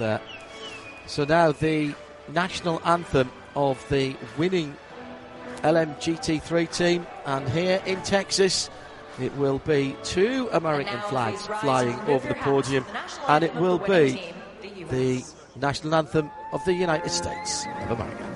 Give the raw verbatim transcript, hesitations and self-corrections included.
there. So now the national anthem of the winning L M G T three team, and here in Texas it will be two American flags flying over the podium, and it will be the national anthem of the United States of America.